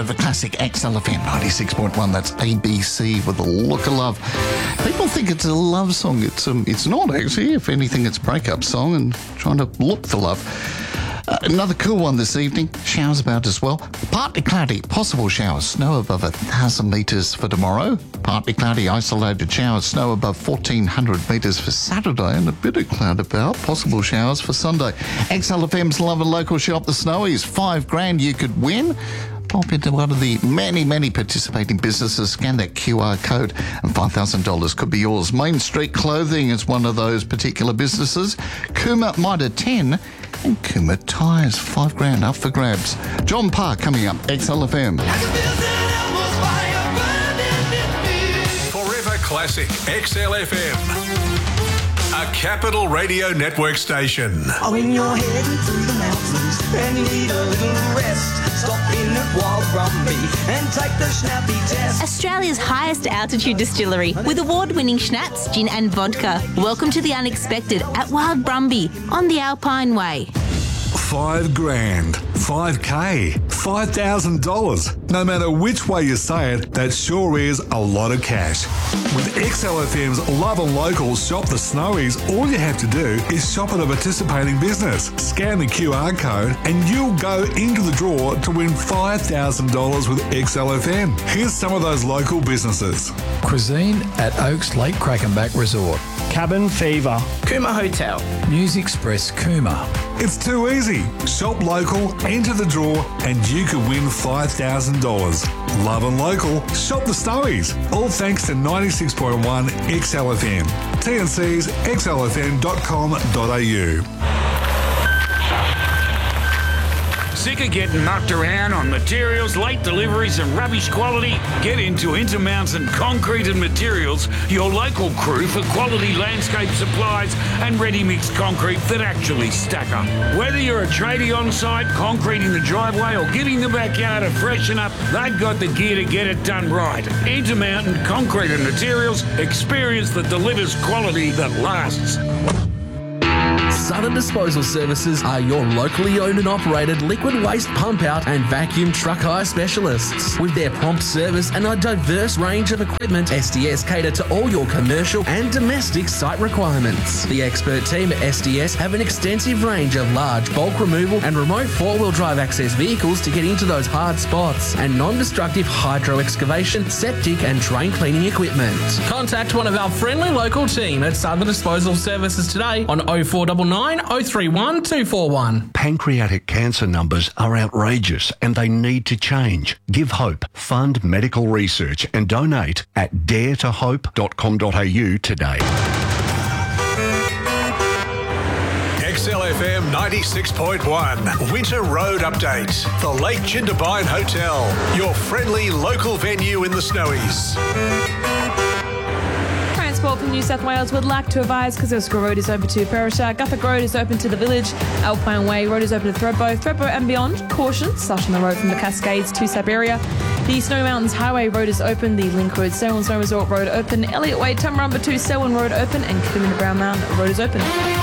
of Classic XLFM 96.1. That's ABC with a look of love. People think it's a love song. It's not actually. If anything, it's a breakup song and trying to look for love. Another cool one this evening. Showers about as well. Partly cloudy, possible showers. Snow above 1,000 metres for tomorrow. Partly cloudy, isolated showers. Snow above 1,400 metres for Saturday. And a bit of cloud about. Possible showers for Sunday. XLFM's Love and Local Shop, the Snowies. $5,000 you could win. Pop into one of the many participating businesses, scan that QR code, and $5,000 could be yours. Main Street Clothing is one of those particular businesses. Kuma Mitre 10 and Kuma Tyres, $5,000 up for grabs. John Parr coming up, XLFM. Forever Classic, XLFM. A Capital Radio Network station. When you're heading through the mountains and you need a little rest, stop in at Wild Brumby and take the Schnappy test. Australia's highest altitude distillery with award-winning schnapps, gin and vodka. Welcome to the unexpected at Wild Brumby on the Alpine Way. $5,000, $5,000, $5,000. No matter which way you say it, that sure is a lot of cash. With XLFM's Love and Local Shop the Snowies, all you have to do is shop at a participating business, scan the QR code, and you'll go into the draw to win $5,000 with XLFM. Here's some of those local businesses. Cuisine at Oaks Lake Krakenback Resort. Cabin Fever. Kuma Hotel. News Express Kuma. It's too easy. Shop local, enter the draw, and you could win $5,000. Love and Local, shop the Snowies. All thanks to 96.1 XLFM. TNC's xlfm.com.au. Sick of getting knocked around on materials, late deliveries and rubbish quality? Get into Intermountain Concrete and Materials, your local crew for quality landscape supplies and ready-mix concrete that actually stack up. Whether you're a tradie on site, concreting the driveway or giving the backyard a freshen up, they've got the gear to get it done right. Intermountain Concrete and Materials, experience that delivers quality that lasts. Southern Disposal Services are your locally owned and operated liquid waste pump out and vacuum truck hire specialists. With their prompt service and a diverse range of equipment, SDS cater to all your commercial and domestic site requirements. The expert team at SDS have an extensive range of large bulk removal and remote four-wheel drive access vehicles to get into those hard spots, and non-destructive hydro excavation, septic and drain cleaning equipment. Contact one of our friendly local team at Southern Disposal Services today on 0499 031 241. Pancreatic cancer numbers are outrageous and they need to change. Give hope, fund medical research and donate at daretohope.com.au today. XLFM 96.1 Winter Road Update. The Lake Jindabyne Hotel, your friendly local venue in the Snowies. Transport from New South Wales would like to advise Kosciuszko Road is open to Perisher, Guthrie Road is open to the village, Alpine Way Road is open to Thredbo and beyond. Caution, starting the road from the Cascades to Siberia. The Snowy Mountains Highway Road is open, the Link Road, Selwyn Snow Resort Road open, Elliott Way, Tumbarumba to Selwyn Road open, and Coomera Brown Mountain Road is open.